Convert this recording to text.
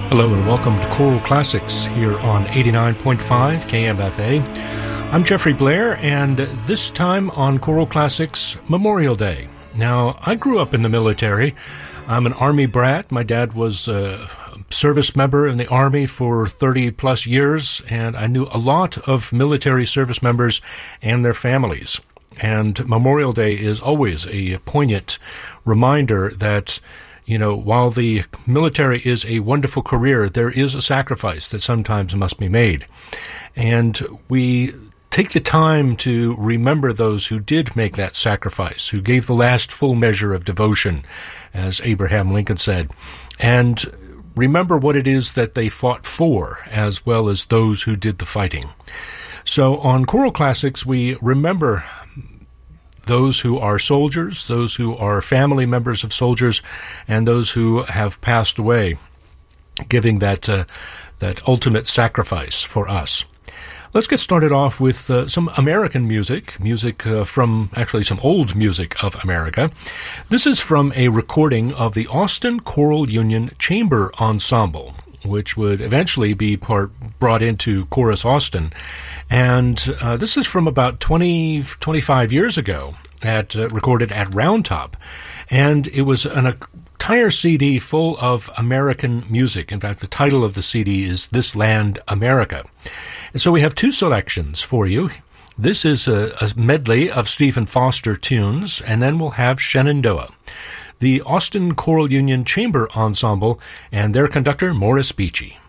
Hello and welcome to Choral Classics here on 89.5 KMFA. I'm Jeffrey Blair, and this time on Choral Classics, Memorial Day. Now, I grew up in the military. I'm an Army brat. My dad was a service member in the Army for 30-plus years, and I knew a lot of military service members and their families. And Memorial Day is always a poignant reminder that while the military is a wonderful career, there is a sacrifice that sometimes must be made. And we take the time to remember those who did make that sacrifice, who gave the last full measure of devotion, as Abraham Lincoln said, and remember what it is that they fought for, as well as those who did the fighting. So on Choral Classics, we remember those who are soldiers, those who are family members of soldiers, and those who have passed away, giving that ultimate sacrifice for us. Let's get started off with some American music from actually some old music of America. This is from a recording of the Austin Choral Union Chamber Ensemble, which would eventually be brought into Chorus Austin. And this is from about 25 years ago, recorded at Round Top. And it was an entire CD full of American music. In fact, the title of the CD is This Land, America. And so we have two selections for you. This is a medley of Stephen Foster tunes, and then we'll have Shenandoah, the Austin Choral Union Chamber Ensemble, and their conductor, Morris Beachy.